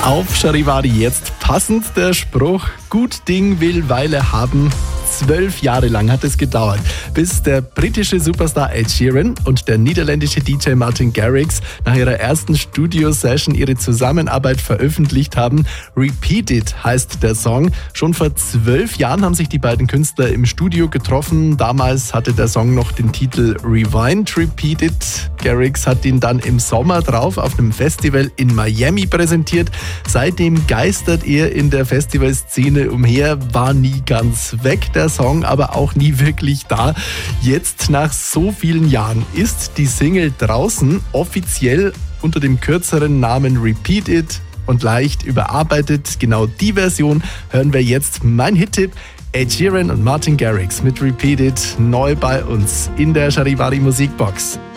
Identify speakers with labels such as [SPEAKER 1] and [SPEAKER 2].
[SPEAKER 1] Auf Charivari jetzt passend der Spruch: Gut Ding will Weile haben. 12 Jahre lang hat es gedauert, bis der britische Superstar Ed Sheeran und der niederländische DJ Martin Garrix nach ihrer ersten Studio-Session ihre Zusammenarbeit veröffentlicht haben. Repeat It heißt der Song. Schon vor 12 Jahren haben sich die beiden Künstler im Studio getroffen. Damals hatte der Song noch den Titel Rewind Repeat It. Garrix hat ihn dann im Sommer drauf auf einem Festival in Miami präsentiert. Seitdem geistert er in der Festivalszene umher, war nie ganz weg, der Song, aber auch nie wirklich da. Jetzt, nach so vielen Jahren, ist die Single draußen, offiziell unter dem kürzeren Namen Repeat It und leicht überarbeitet. Genau die Version hören wir jetzt. Mein Hit-Tipp: Ed Sheeran und Martin Garrix mit Repeat It, neu bei uns in der Charivari Musikbox.